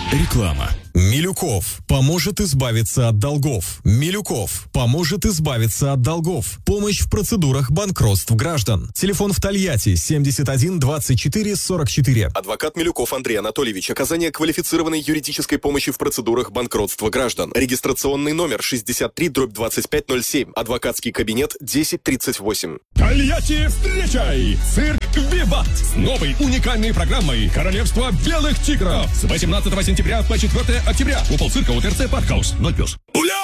Реклама. Милюков поможет избавиться от долгов. Милюков поможет избавиться от долгов. Помощь в процедурах банкротств граждан. Телефон в Тольятти 71 24 44. Адвокат Милюков Андрей Анатольевич. Оказание квалифицированной юридической помощи в процедурах банкротства граждан. Регистрационный номер 63/2507. Адвокатский кабинет 1038. Тольятти, встречай! Цирк «Виват» с новой уникальной программой «Королевство белых тигров» с 18 сентября по 4 октября у полцирка УТРЦ «Паркхаус». 0+.